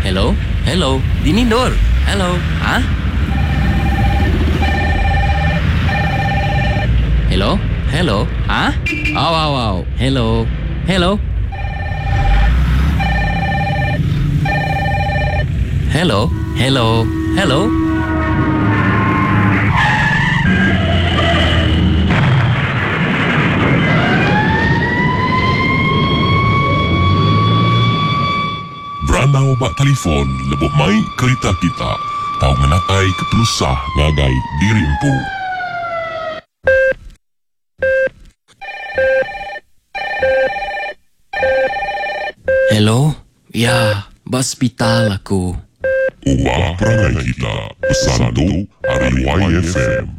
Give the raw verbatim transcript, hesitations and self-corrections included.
Hello? Hello? Dinindor? Hello? Ha? Hello? Hello? Ha? Aw, aw, aw. Hello? Hello? Hello? Hello? Hello? Beranang bak telefon lebih mai kereta kita. Tahu menakai kepelusah ngagai diri empu. Hello? Ya, hospital aku. Ubah perangai kita. Pesan tu hari Y F M.